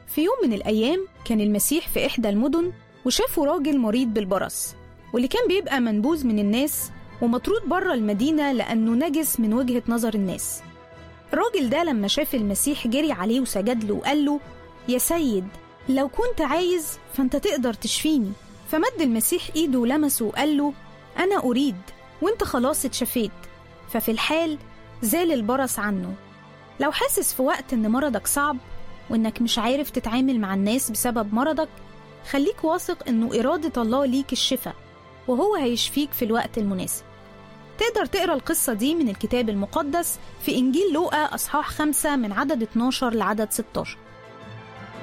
في يوم من الأيام كان المسيح في إحدى المدن وشافوا راجل مريض بالبرص، واللي كان بيبقى منبوذ من الناس ومطرود بره المدينة لأنه نجس من وجهة نظر الناس. الراجل ده لما شاف المسيح جري عليه وسجد له وقال له: يا سيد، لو كنت عايز فأنت تقدر تشفيني. فمد المسيح إيده ولمسه وقال له: أنا أريد، وأنت خلاص اتشفيت. ففي الحال زال البرص عنه. لو حاسس في وقت إن مرضك صعب وإنك مش عارف تتعامل مع الناس بسبب مرضك، خليك واثق إنه إرادة الله ليك الشفاء، وهو هيشفيك في الوقت المناسب. تقدر تقرأ القصة دي من الكتاب المقدس في إنجيل لوقا أصحاح 5 من عدد 12 لعدد 16.